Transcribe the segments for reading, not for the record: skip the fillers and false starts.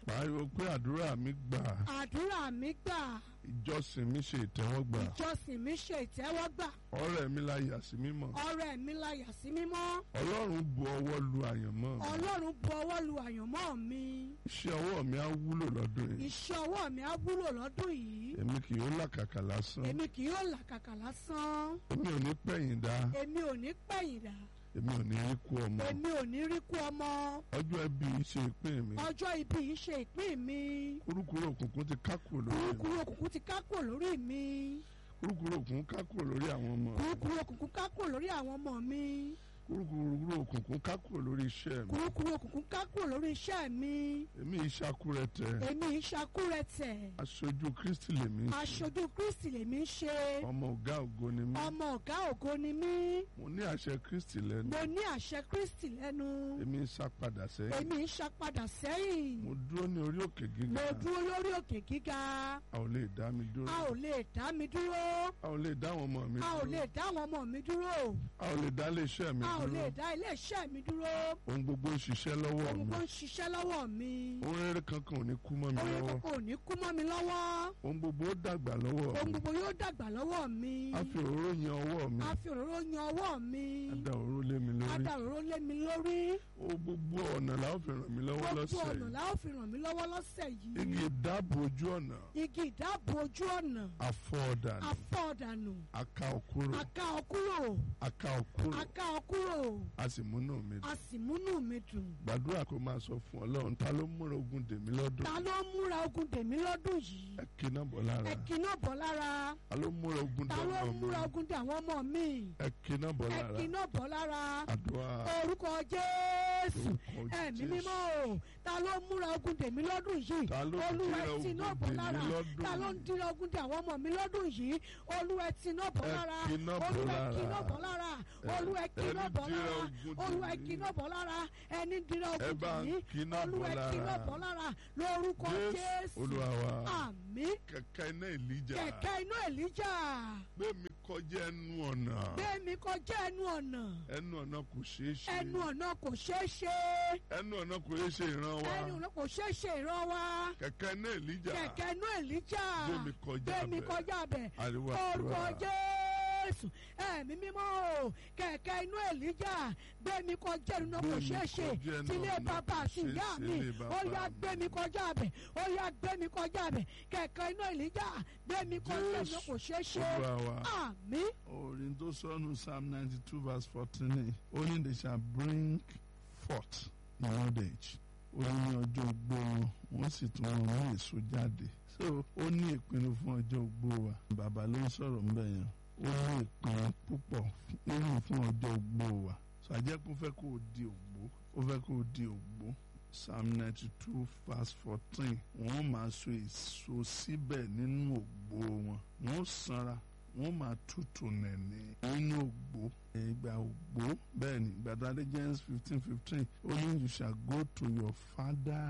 pariwo pé àdúrà mi gbà. àdúrà mi gbà. ìjọsìn mi ṣe ìtẹ́wọ́gbà. ìjọsìn mi ṣe ìtẹ́wọ́gbà. ọrẹ mi la yà sí mímọ́. ọrẹ mi la yà sí mímọ́. ọlọ́run bu ọwọ́ lu àyànmọ́ mi. ọlọ́run bu ọwọ́ lu àyànmọ́ mi. iṣẹ́ ọwọ́ mi á wúlò lọ́dún yìí. iṣẹ́ ọwọ́ mi á wúlò lọ́dún yìí. èmi kì yóò làkàkà lásán. èmi kì yóò làkàkà lásán. èmi ò ní pẹ̀yìn dá. èmi ò ní pẹ̀yìn dà. èmi ò ní rí kú ọmọ. èmi ò ní rí kú ọmọ. ọjọ́ ẹbí yìí ṣe ìpín mi. ọjọ́ ibi yìí ṣe ìpín mi. kúrúkúrú òkùnkùn ti ká kúrò lórí mi. kúrúkúrú òkùnkùn ti ká kúrò lórí mi. kúrúkúrú òkùnkùn ká kúrò lórí àwọn ọmọ mi. kúrúkúrú òkùnkùn ká kúrò lórí àwọn ọmọ mi. kúrúkúrú òkùnkùn ká kúrò lórí iṣẹ́ mi. kúrúkúrú òkùnkùn ká kúrò lórí iṣẹ́ mi. èmi ìṣakúrẹtẹ. èmi ìṣakúrẹtẹ̀. aṣojú Kristi lèmi ń ṣe. aṣojú Kristi lèmi ń ṣe. ọmọ ọ̀gá ògo ni mí. ọmọ ọ̀gá ògo ni mí. mo ní àṣẹ Kristi lẹ́nu. mo ní àṣẹ Kristi lẹ́nu. èmi ń ṣàpadà sẹ́yìn. èmi ń ṣàpadà sẹ́yìn. mo dúró ní orí òkè gíga. mo dúró lórí òkè gíga. a ò lè dá mi dúró. a ò lè dá mi dúró. a ò lè dá àwọn ọmọ mi a ò dúró. lè dá àwọn ọmọ mi dúró. a ò lè dá iléeṣẹ́ mi a ò lè dúró. dá iléeṣẹ́ mi dúró. ohun gbogbo ń ṣiṣẹ́ lọ́wọ́ ohun mi. gbogbo ń ṣiṣẹ́ lọ́wọ́ mi. ohun rere kankan ò ní kú mọ́ mi ohun lọ́wọ́. kankan ò ní kú mọ́ mi lọ́wọ́. ohun gbogbo ó dàgbà lọ́wọ́ ohun mi. gbogbo yóò dàgbà lọ́wọ́ mi. a fi òróró yan ọwọ́ mi. a fi òróró yan ọwọ́ mi. a da òróró lé mi a lórí. da òróró lé mi lórí. ó gbogbo ọ̀nà la ó fi ràn mí lọ́wọ́ gbogbo lọ́sẹ̀ ọ̀nà yìí. la ó fi ràn mí lọ́wọ́ lọ́sẹ̀ yìí. igi ìdáàbò ojú ọ̀nà igi ìdáàbò ojú ọ̀nà. afọ́ọ̀dànù afọ́ọ̀dànù. aka òkúrò aká ọ kúrò. aka òkúrò aká ọ kúrò. a sì múnú mi a dùn. sì múnú mi dùn. gbàdúrà kó máa sọ fún Ọlọ́run ta ló múra ogun dèmí lọ́dún. ta ló múra ogun dèmí lọ́dún yìí. ẹ kí náà bọ̀ lára. ẹ kì náà bọ̀ lára. ta ló múra ogun ta dèmí ló ọmọ múra mi. ogun dè àwọn ọmọ mi. ẹ kí náà bọ̀ ẹ lára. kì náà bọ̀ lára. àdúrà orúkọ Jésù. orúkọ ẹ̀mí Jésù. mímọ́ o ta ló múra ogun dèmí lọ́dún yìí. Ta ló Olúwa dira ẹ tì náà ogun bọ̀ dèmí lára. lọ́dún ta ló ń yìí? dira ogun dè àwọn ọmọ mi lọ́dún yìí. Olúwa ẹ tì náà bọ̀ Ẹ lára. kì náà bọ̀ Olúwa ẹ kì lára. náà bọ̀ lára. Olúwa ẹ kì ẹni náà bọ̀ dira lára. ogun Olúwa ẹ dèmí. kì náà bọ̀ lára. ẹni dira ẹ ogun bá ń dèmí. kì náà Olúwa bọ̀ ẹ kì náà lára. bọ̀ lára. lórúkọ Jésù. Olúwa wa. Àmín. kẹ̀kẹ́ iná Èlíjà. Kẹ̀kẹ́ inú Èlíjà. gbé mi kọjá ẹnu ọ̀nà. Gbé mi kọjá ẹnu ọ̀nà. ẹnu ọ̀nà kò ṣeé ṣe. Ẹnu ọ̀nà kò ṣeé ṣe. ẹnu ọ̀nà kò ṣeé ṣe ìran wa. Ẹnu ọ̀nà kò ṣeé ṣe ìran wa. kẹ̀kẹ́ iná Èlíjà. Kẹ̀kẹ́ inú Èlíjà. Gbé mi kọjá Gbé mi bẹ̀. kọjá bẹ̀. Àríwá Orúkọ àdúrà. Jésù. Ẹ̀mí mímọ́ o. Kẹ̀kẹ́ inú Èlíjà. Gbé mi kọjá ẹnu ọ̀nà kò Gbé mi ṣeé ṣe. kọjá ẹnu Tilé ọ̀nà bàbá kò àti ṣeé ìyá ṣe, mi. ilé bàbá Ó yá mi. gbé mi kọjá bẹ̀. Ó yá gbé mi kọjá bẹ̀. Kẹ̀kẹ́ inú Èlíjà. Gbé mi kọjá ẹnu ọ̀nà kò ṣeé ṣe. Olúwa wa. Àmín. orin tó sọnù Psalm 92 verse 14 only they shall bring forth in old age. ó ní ọjọ́ ogbó wọn sì tún wọn mú èso jáde. so ó ní ìpinnu fún ọjọ́ ogbó wa. bàbá ló ń sọ̀rọ̀ ńbẹ̀ yẹn. ó ní ìpinnu púpọ̀ nínú fún ọjọ́ ogbó wa. so àjẹkùn fẹ́ kó o di ògbó. ó fẹ́ kó o di ògbó. Psalm 92 verse 14 wọ́n máa so èso síbẹ̀ nínú ògbó wọn. wọ́n sanra wọ́n máa tutù nẹ̀nẹ̀ nínú ògbó. ìgbà ògbó bẹ́ẹ̀ ni gbàdáde James 15:15 only you shall go to your father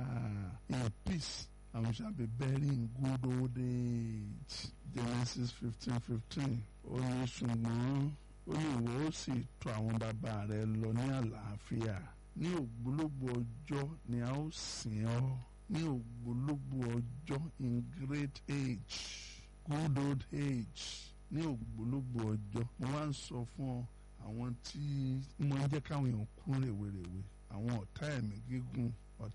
in peace and you shall be buried in good old age. Genesis 15:15 ó ní ṣùgbọ́n ó ní ìwọ ó sì tọ̀ àwọn bàbá rẹ lọ ní àlàáfíà. ní ògbólógbòó ọjọ́ ni a ó sìn ọ́. ní ògbólógbòó ọjọ́ in great age. Good old age ní ògbólógbòó ọjọ́. mo wá ń sọ fún ọ àwọn tí mo ń jẹ́ káwọn èèyàn kú rèwerèwe àwọn ọ̀tá ẹ̀mí gígùn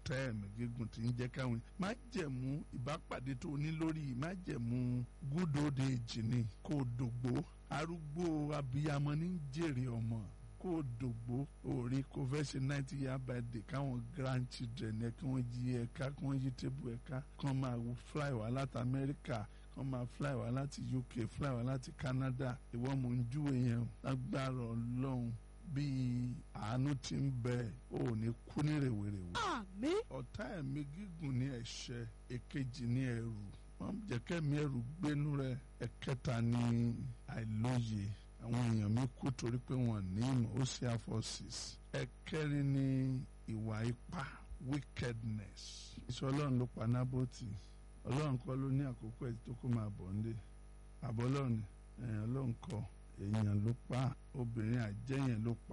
tí ń jẹ́ káwọn má jẹ̀mú ìbápàdé tó ní lórí má jẹ̀mú good old age ni kó o dògbó arúgbó abiyamọ ní jèrè ọmọ kó o dògbó òòrí kó fẹ́ ṣe 90-year birthday káwọn grandchildren ẹ̀ kí wọ́n yí ẹ̀ka kí wọ́n yí tébù ẹ̀ka kí wọ́n máa fly wá láti Amẹ́ríkà wọ́n máa fly wá láti UK fly wá láti Canada ìwọ mò ń júwe yẹn o lágbára Ọlọ́run bí àánú ti ń bẹ ò ní kú ní rèwerèwe. Àmín. ọ̀tá ẹ̀mí gígùn ní ẹ̀ṣẹ̀ èkejì ní ẹ̀rù wọ́n jẹ́ kẹ́mi ẹ̀rù gbénú rẹ̀ ẹ̀kẹta ní àìlóye àwọn èèyàn mi kú torí pé wọ́n ní ìmọ̀ Hosea 4:6 ẹ̀kẹrin ní ìwà ipá wickedness. ìṣọ́ Ọlọ́run ló pa Nábótì Ọlọ́run kọ́ ló ní àkókò ẹ̀ tó kó máa bọ̀ ńlé àbọ̀ Ọlọ́run Ọlọ́run kọ́ èèyàn ló pa obìnrin àjẹyàn ló pa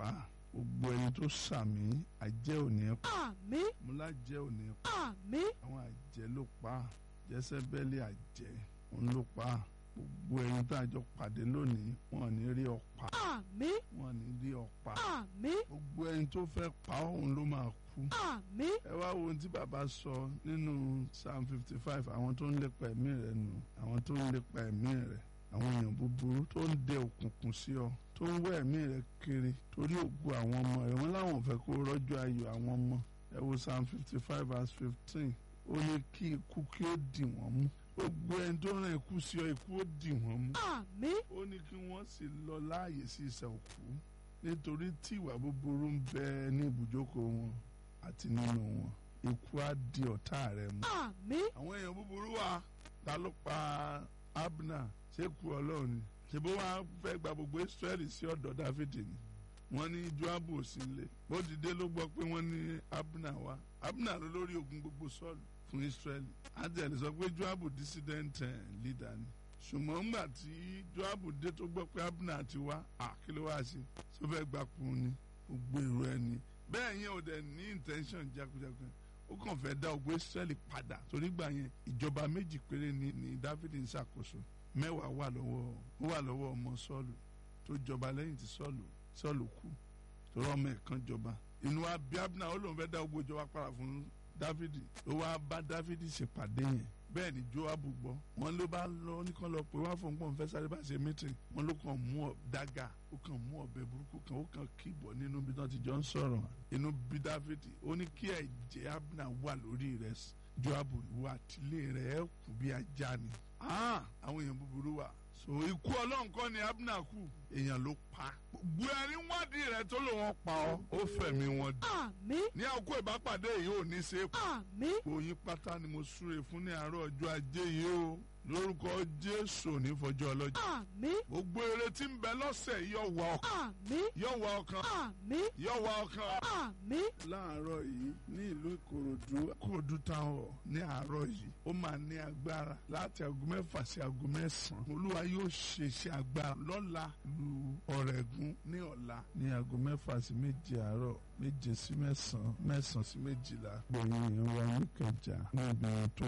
gbogbo ẹni tó sàmì àjẹ́ òní ẹ̀ pa. àmín múlájẹ́ òní ẹ̀ pa. àmín àwọn àjẹ́ ló pa á. Jésébélì àjẹ́ òun ló pa á. gbogbo ẹni tó àjọ pàdé lónìí wọn ò ní rí ọ pa. àmín wọn ò ní rí ọ pa. àmín gbogbo ẹni tó fẹ́ pa òun ló máa kú. àmín ẹ wá wo ohun tí bàbá sọ nínú Psalm 55 àwọn tó ń lépa ẹ̀mí rẹ̀ nù àwọn tó ń lépa ẹ̀mí rẹ̀ àwọn èèyàn búburú tó ń dẹ òkùnkùn sí ọ tó ń wá ẹ̀mí rẹ̀ kiri torí ògo àwọn ọmọ rẹ̀ wọ́n láwọn ò fẹ́ kó rọ́jò ayọ̀ àwọn ọmọ. ẹ wo Psalm 55 verse 15 ó ní kí ikú kí ó dì wọ́n mú. gbogbo ẹni tó rán ikú sí ọ ikú ó dì wọ́n mú. àmín ó ní kí wọ́n sì lọ láàyè sí ìsà òkú nítorí tí ìwà búburú ń bẹ ní ibùjókòó wọn àti nínú wọn ikú á di ọ̀tá rẹ̀ mú. àmín àwọn èèyàn búburú wa ta ló pa Abner ṣé kú Ọlọ́run ni ṣe bó wá fẹ́ gba gbogbo Israẹli sí ọ̀dọ̀ Dáfídì ni wọ́n ní Joabu ò sí nílé bó ti dé ló gbọ́ pé wọ́n ní Abner wá Abner ló lórí ogun gbogbo Sọ́ọ̀lù fún Israẹli àtẹ̀lẹ́ sọ pé Joabu dissident leader ni ṣùgbọ́n ńgbà tí Joabu dé tó gbọ́ pé Abner ti wá kí ló wá sí tó fẹ́ gbapò ni gbogbo èrò ẹni bẹ́ẹ̀ yẹn ò dẹ̀ ní intention jákujáku ó kàn fẹ́ dá ogun Israẹli padà torí gbà yẹn ìjọba méjì péré ni Dáfídì ń ṣàkóso mẹ́wàá wà lọ́wọ́ ọmọ Sọ́ọ̀lù tó jọba lẹ́yìn tí Sọ́ọ̀lù kú torí ọmọ ẹ̀ kan jọba inú wa bí Abner ó lóun fẹ́ dá ogun ìjọba padà fún Dáfídì ló wá bá Dáfídì ṣèpàdé yẹn bẹ́ẹ̀ ni Joabu gbọ́ wọn ló bá lọ nìkan lọ pé wá fún pọ́n fẹ́ sáré bá ṣe mítìn wọn ló kàn mú dága ó kàn mú ọ̀bẹ burúkú kan ó kàn kíbọ̀ nínú bí wọ́n ti jọ ń sọ̀rọ̀ inú bí Dáfídì ó ní kí ẹ̀jẹ̀ Abner wà lórí rẹ̀ Joabu ìwà àtìlé rẹ̀ ẹ̀ kù bí ajá ni àwọn èèyàn búburú wà so ikú Ọlọ́run kọ́ ni Abner kú èèyàn ló pa gbogbo ẹni wádìí rẹ̀ tó lò wọ́n pa ọ́ ó fẹ̀mí wọn dì àmín ní àkókò ìbápàdé yìí ò ní ṣe é kú àmín oyin pátá ni mo súre fún ní àárọ̀ ọjọ́ ajé yìí o lórúkọ Jésù ní fọjọ́ ọlọ́jọ́ àmín gbogbo èrè tí ń bẹ lọ́sẹ̀ yóò wá ọkàn àmín yóò wá ọkàn àmín yóò wá ọkàn. àmín láàárọ̀ yìí ní ìlú Ìkòròdú táwọn ní àárọ̀ yìí ó máa ní agbára láti aago 6 sí aago 9 Olúwa yóò ṣe iṣẹ́ agbára lọ́la lu Ọ̀rẹ́gùn ní ọ̀la ní aago 6 sí 7 àárọ̀ 7 sí 9 9 sí 12 gbòòyìn wa ní Ìkẹjà níbi tó